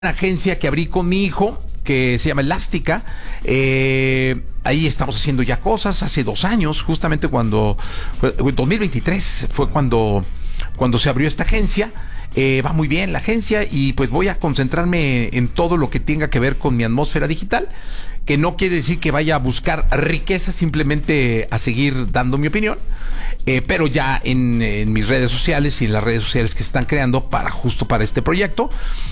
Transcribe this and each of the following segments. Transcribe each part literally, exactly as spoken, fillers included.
agencia que abrí con mi hijo, que se llama Elástica. Eh, ahí estamos haciendo ya cosas. Hace dos años, justamente cuando, en dos mil veintitrés fue cuando, cuando se abrió esta agencia. Eh, va muy bien la agencia y pues voy a concentrarme en todo lo que tenga que ver con mi atmósfera digital, que no quiere decir que vaya a buscar riqueza, simplemente a seguir dando mi opinión, eh, pero ya en, en mis redes sociales y en las redes sociales que se están creando para justo para este proyecto,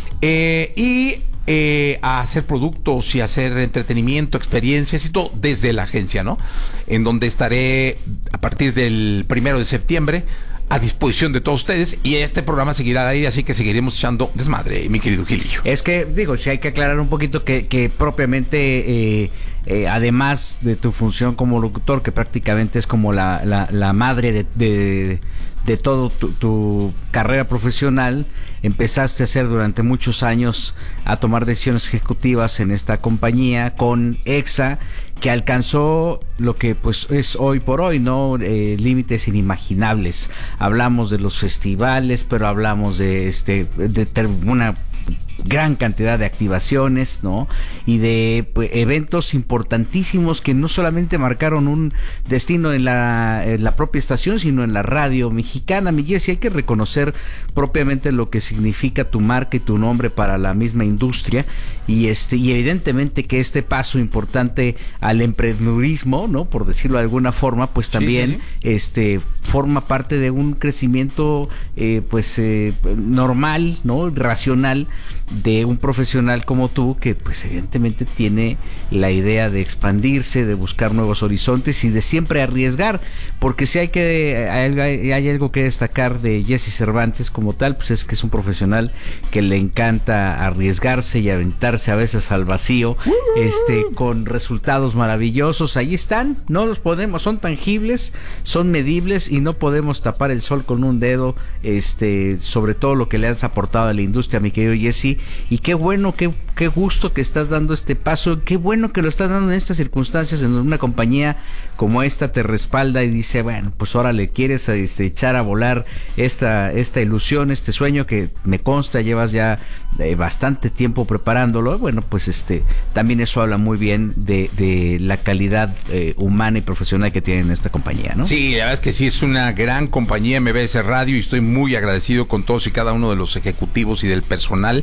eh, y eh, a hacer productos y hacer entretenimiento, experiencias y todo desde la agencia, ¿no? En donde estaré a partir del primero de septiembre a disposición de todos ustedes, y este programa seguirá ahí, así que seguiremos echando desmadre, mi querido Gilillo. Es que, digo, si hay que aclarar un poquito que, que propiamente, eh, eh, además de tu función como locutor, que prácticamente es como la, la, la madre de, de, de todo tu, tu carrera profesional, empezaste a hacer durante muchos años a tomar decisiones ejecutivas en esta compañía con EXA, que alcanzó lo que pues es hoy por hoy, ¿no? Eh, límites inimaginables. Hablamos de los festivales, pero hablamos de este de ter- una gran cantidad de activaciones, ¿no? Y de pues, eventos importantísimos que no solamente marcaron un destino en la, en la propia estación, sino en la radio mexicana. Miguel, sí hay que reconocer propiamente lo que significa tu marca y tu nombre para la misma industria, y este y evidentemente que este paso importante al emprendedurismo, ¿no? Por decirlo de alguna forma, pues también sí, sí, sí. este forma parte de un crecimiento eh, pues eh, normal, ¿no? Racional, de un profesional como tú, que pues evidentemente tiene la idea de expandirse, de buscar nuevos horizontes y de siempre arriesgar, porque si hay que hay, hay algo que destacar de Jesse Cervantes como tal, pues es que es un profesional que le encanta arriesgarse y aventarse a veces al vacío, uh-huh. este con resultados maravillosos. Ahí están, no los podemos, son tangibles, son medibles y no podemos tapar el sol con un dedo, este sobre todo lo que le has aportado a la industria, mi querido Jesse. Y qué bueno, qué, qué gusto que estás dando este paso, qué bueno que lo estás dando en estas circunstancias, en una compañía como esta te respalda y dice, bueno, pues ahora le quieres este, echar a volar esta, esta ilusión, este sueño que me consta llevas ya eh, bastante tiempo preparándolo. Bueno, pues este también eso habla muy bien de, de la calidad eh, humana y profesional que tienen esta compañía, ¿no? Sí, la verdad es que sí, es una gran compañía M B S Radio, y estoy muy agradecido con todos y cada uno de los ejecutivos y del personal.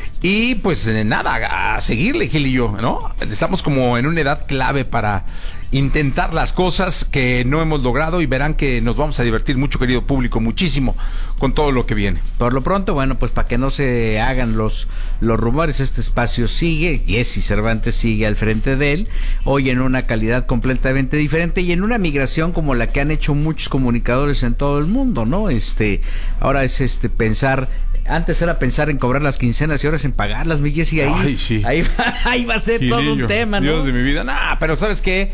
Y pues nada, a seguirle, Gilillo, ¿no? Estamos como en una edad clave para intentar las cosas que no hemos logrado, y verán que nos vamos a divertir mucho, querido público, muchísimo con todo lo que viene. Por lo pronto, bueno, pues para que no se hagan los los rumores, este espacio sigue, Jesse Cervantes sigue al frente de él, hoy en una calidad completamente diferente y en una migración como la que han hecho muchos comunicadores en todo el mundo, ¿no? Este, ahora es este pensar, antes era pensar en cobrar las quincenas y ahora es en pagarlas, mi Jesse, ahí, Ay, sí. ahí, va, ahí va a ser Gilillo, todo un tema, ¿no? Dios de mi vida, nah, pero ¿sabes qué?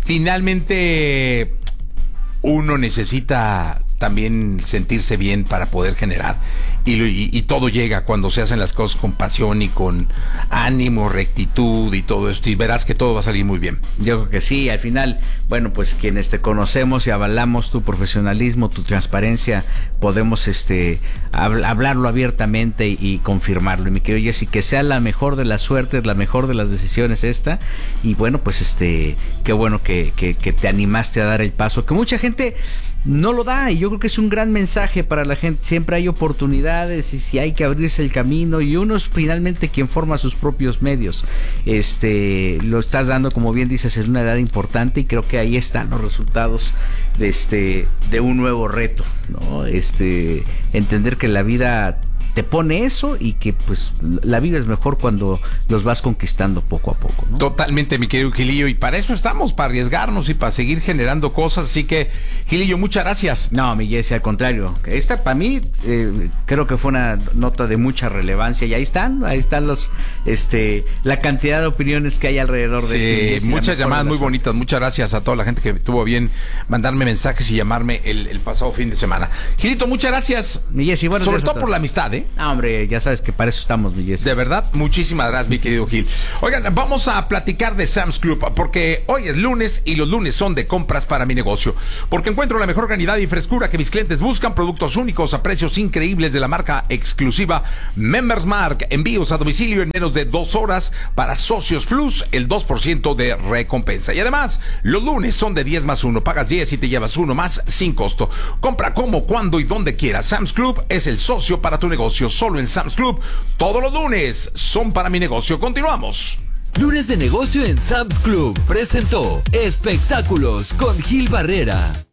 Finalmente uno necesita también sentirse bien para poder generar, y, y, y todo llega cuando se hacen las cosas con pasión y con ánimo, rectitud y todo esto, y verás que todo va a salir muy bien. Yo creo que sí, al final, bueno, pues quienes te conocemos y avalamos tu profesionalismo, tu transparencia, podemos este hab- hablarlo abiertamente y, y confirmarlo. Y mi querido Jesse, que sea la mejor de las suertes, la mejor de las decisiones esta, y bueno, pues este, qué bueno que, que, que te animaste a dar el paso, que mucha gente no lo da, y yo creo que es un gran mensaje para la gente. Siempre hay oportunidades, y si hay que abrirse el camino, y uno es finalmente quien forma sus propios medios. Este, lo estás dando, como bien dices, en una edad importante, y creo que ahí están los resultados de este, de un nuevo reto, ¿no? Este, entender que la vida te pone eso, y que pues la vida es mejor cuando los vas conquistando poco a poco, ¿no? Totalmente, mi querido Gilillo, y para eso estamos, para arriesgarnos y para seguir generando cosas. Así que, Gilillo, muchas gracias. No, mi Jesse, al contrario, esta para mí eh, creo que fue una nota de mucha relevancia, y ahí están, ahí están los, este, la cantidad de opiniones que hay alrededor de sí, este. Jesse, muchas llamadas muy bonitas. Muchas gracias a toda la gente que tuvo bien mandarme mensajes y llamarme el, el pasado fin de semana. Gilito, muchas gracias. Mi Jesse, bueno, sobre todo por la amistad, ¿eh? ¿eh? Ah, hombre, ya sabes que para eso estamos, mi Jesse. De verdad, muchísimas gracias, mi querido Gil. Oigan, vamos a platicar de Sam's Club, porque hoy es lunes y los lunes son de compras para mi negocio. Porque encuentro la mejor calidad y frescura que mis clientes buscan, productos únicos a precios increíbles de la marca exclusiva Members Mark. Envíos a domicilio en menos de dos horas para Socios Plus, el dos por ciento de recompensa. Y además, los lunes son de diez más uno. Pagas diez y te llevas uno más sin costo. Compra como, cuando y donde quieras. Sam's Club es el socio para tu negocio. Solo en Sam's Club, todos los lunes son para mi negocio. Continuamos. Lunes de negocio en Sam's Club presentó Espectáculos con Gil Barrera.